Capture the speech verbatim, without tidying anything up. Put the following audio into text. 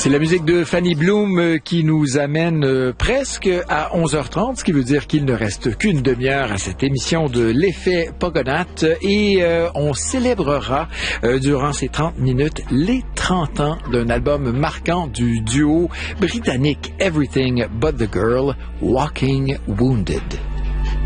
C'est la musique de Fanny Bloom qui nous amène presque à onze heures trente, ce qui veut dire qu'il ne reste qu'une demi-heure à cette émission de l'effet Pogonath et euh, on célébrera euh, durant ces trente minutes les trente ans d'un album marquant du duo britannique Everything But the Girl, Walking Wounded.